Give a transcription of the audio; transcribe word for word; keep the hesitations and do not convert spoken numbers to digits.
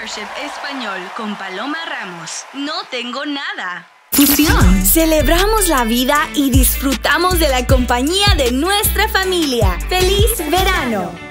MasterChef Español con Paloma Ramos. No tengo nada. Fusión. Celebramos la vida y disfrutamos de la compañía de nuestra familia. ¡Feliz verano!